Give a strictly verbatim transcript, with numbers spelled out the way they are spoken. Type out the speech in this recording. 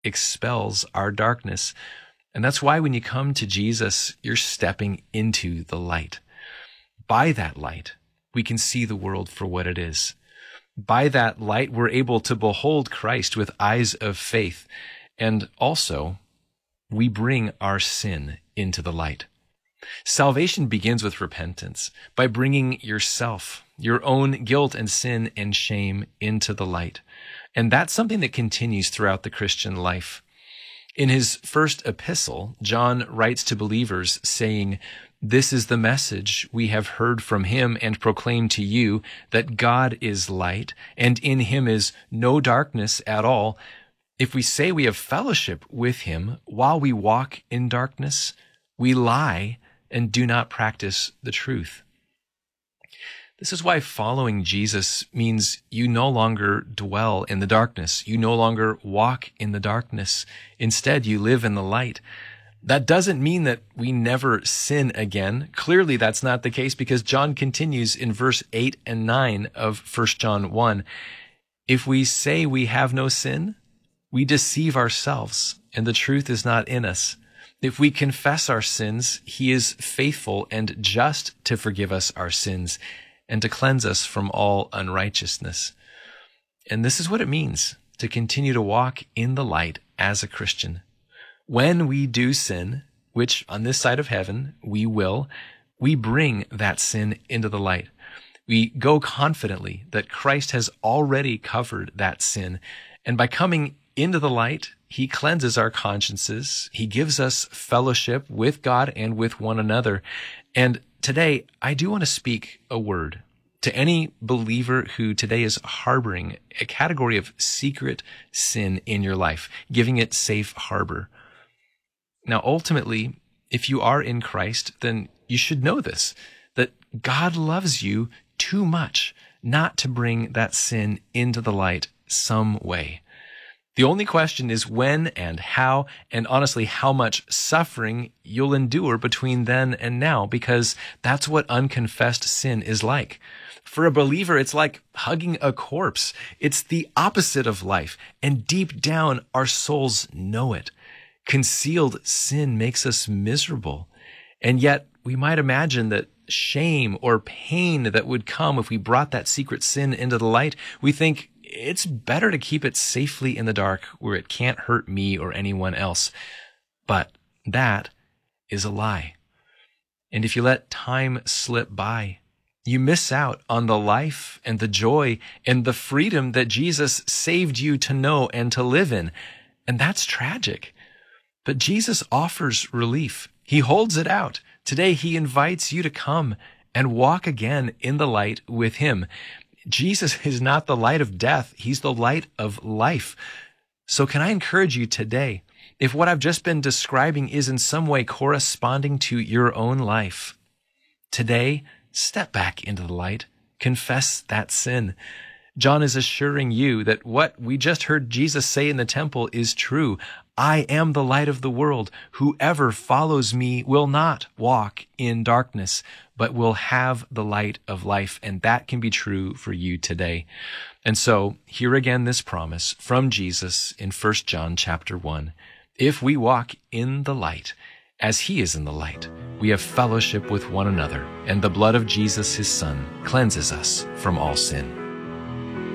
expels our darkness. And that's why when you come to Jesus, you're stepping into the light. By that light, we can see the world for what it is. By that light, we're able to behold Christ with eyes of faith. And also, we bring our sin into the light. Salvation begins with repentance, by bringing yourself, your own guilt and sin and shame into the light. And that's something that continues throughout the Christian life. In his first epistle, John writes to believers saying, "This is the message we have heard from him and proclaim to you, that God is light, and in him is no darkness at all. If we say we have fellowship with him while we walk in darkness, we lie and do not practice the truth." This is why following Jesus means you no longer dwell in the darkness. You no longer walk in the darkness. Instead, you live in the light. That doesn't mean that we never sin again. Clearly, that's not the case, because John continues in verse eight and nine of First John one. "If we say we have no sin, we deceive ourselves, and the truth is not in us. If we confess our sins, he is faithful and just to forgive us our sins and to cleanse us from all unrighteousness." And this is what it means to continue to walk in the light as a Christian. When we do sin, which on this side of heaven we will, we bring that sin into the light. We go confidently that Christ has already covered that sin. And by coming into the light, he cleanses our consciences. He gives us fellowship with God and with one another. And today, I do want to speak a word to any believer who today is harboring a category of secret sin in your life, giving it safe harbor. Now, ultimately, if you are in Christ, then you should know this, that God loves you too much not to bring that sin into the light some way. The only question is when and how, and honestly, how much suffering you'll endure between then and now, because that's what unconfessed sin is like. For a believer, it's like hugging a corpse. It's the opposite of life, and deep down, our souls know it. Concealed sin makes us miserable, and yet we might imagine that shame or pain that would come if we brought that secret sin into the light. We think, it's better to keep it safely in the dark where it can't hurt me or anyone else. But that is a lie. And if you let time slip by, you miss out on the life and the joy and the freedom that Jesus saved you to know and to live in. And that's tragic. But Jesus offers relief. He holds it out. Today, he invites you to come and walk again in the light with him. Jesus is not the light of death. He's the light of life. So can I encourage you today, if what I've just been describing is in some way corresponding to your own life, today, step back into the light. Confess that sin. John is assuring you that what we just heard Jesus say in the temple is true. I am the light of the world. Whoever follows me will not walk in darkness, but will have the light of life. And that can be true for you today. And so here again, this promise from Jesus in First John chapter one. If we walk in the light, as he is in the light, we have fellowship with one another, and the blood of Jesus, his son, cleanses us from all sin.